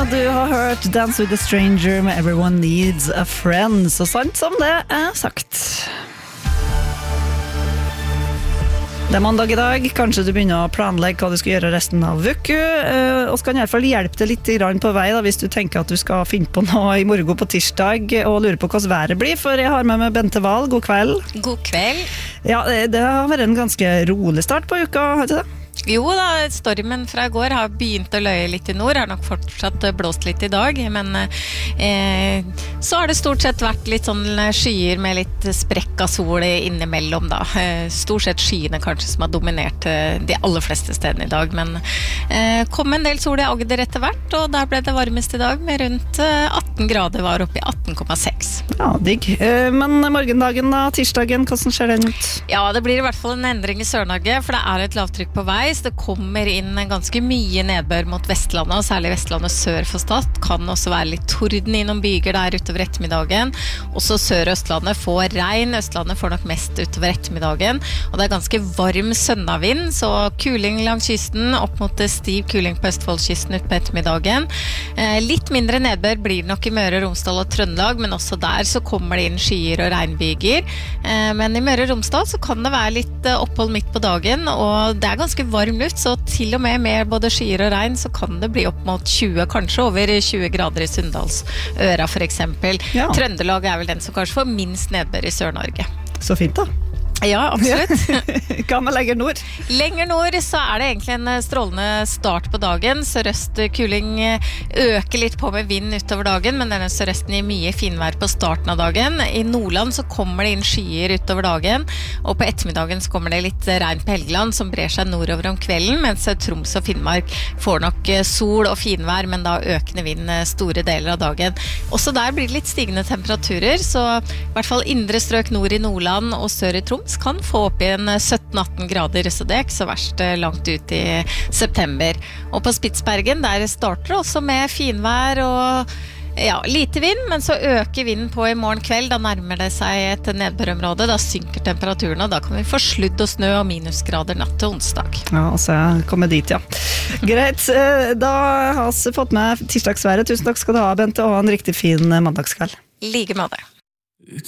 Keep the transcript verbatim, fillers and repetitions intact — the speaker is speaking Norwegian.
Du har hørt Dance with a Stranger med Everyone Needs a Friend. Så sant som det er sagt. Det er mandag i dag. Kanskje du begynner å planlegge hva du skal gjøre resten av uka. Og skal i hvert fall hjelpe deg litt på vei da, hvis du tenker at du skal finne på noe i morgen på tirsdag og lurer på hvordan været blir. For jeg har med meg Bente Wahl. God kveld. God kveld. Ja, det har vært en ganske rolig start på uka, har du det? Jo da, stormen fra i går har begynt å løye litt i nord, har nok fortsatt blåst litt i dag, men eh, så har det stort sett vært litt sånn skyer med litt sprekk av sol innimellom da. Eh, stort sett skyene kanskje som har dominert eh, de aller fleste stedene i dag, men eh, kom en del sol i Agder etter hvert, og der ble det varmest i dag med rundt eh, atten grader, var oppe i atten komma seks. Ja, digg. Eh, men morgendagen da, tirsdagen, hvordan ser den ut? Ja, det blir i hvert fall en endring i Sør-Norge, for det er et lavtrykk på vei. Det kommer inn ganske mye nedbør mot Vestlandet, og særlig Vestlandet sør for Stad. Kan også være litt torden i noen byger der utover ettermiddagen. Også sør- og Østlandet får regn. Østlandet får nok mest utover ettermiddagen. Og det er ganske varm sønnavind, så kuling langs kysten, opp mot stiv kuling på Østfoldskysten ut på ettermiddagen. Eh, litt mindre nedbør blir nok i Møre og Romsdal og Trøndelag, men også der så kommer det inn skyer og regnbyger. Eh, men i Møre og Romsdal så kan det være litt opphold midt på dagen, og det er ganske varm luft, så til og med med både skyer og regn så kan det bli opp mot tjue, kanskje over tjue grader i Sunndalsøra for eksempel. Ja. Trøndelag er vel den som kanskje får minst nedbør i Sør-Norge. Så fint da. Ja, absolutt. Hva med lenger nord? Lenger nord så er det egentlig en strålende start på dagen. Sørøst kuling øker litt på med vind utover dagen, men denne sørøsten gir mye finvær på starten av dagen. I Nordland så kommer det inn skyer utover dagen, og på ettermiddagen så kommer det litt regn på Helgeland som brer seg nordover om kvelden, mens Troms og Finnmark får nok sol og finvær, men da økende vind store deler av dagen. Også der blir det litt stigende temperaturer, så i hvert fall indre strøk nord i Nordland og sør i Troms kan få opp i en sytten atten grader, så det er ikke så verst langt ut i september. Og på Spitsbergen, der starter det også med finvær og ja, lite vind, men så øker vinden på i morgen kveld, da nærmer det seg et nedbørområde, da synker temperaturen, og da kan vi få sludd og snø og minusgrader natt til onsdag. Ja, og så kommer dit, ja. Greit, da har vi fått med tirsdagsværet. Tusen takk skal du ha, Bente, og en riktig fin mandagskveld. Like med det.